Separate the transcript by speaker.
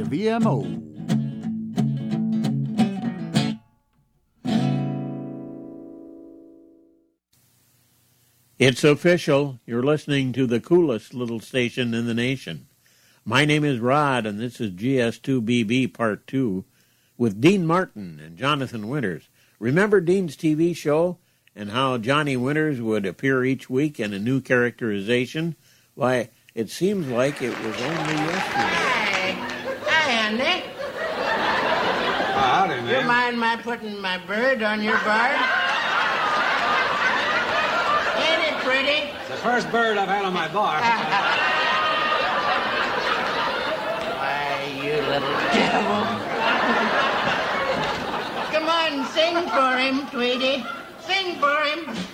Speaker 1: WVMO.
Speaker 2: It's official. You're listening to the coolest little station in the nation. My name is Rod, and this is GS2BB Part 2 with Dean Martin and Jonathan Winters. Remember Dean's TV show and how Johnny Winters would appear each week in a new characterization? Why, it seems like it was only yesterday.
Speaker 3: Hi, Andy.
Speaker 4: Howdy, man.
Speaker 3: You mind my putting my bird on your bar? Ain't it pretty?
Speaker 4: It's the first bird I've had on my bar.
Speaker 3: Why, you little devil. Come on, sing for him, Tweety. Sing for him.